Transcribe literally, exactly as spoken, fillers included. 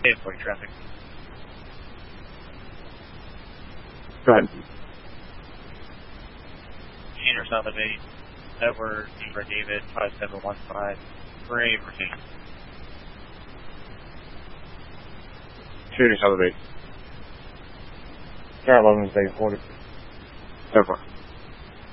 eight forty traffic. Go ahead. Junior South of eight, Edward, Zebra David, five seven one five, Brave, Virginia. Shooter South of eight. Star eleven is eight forty. So far.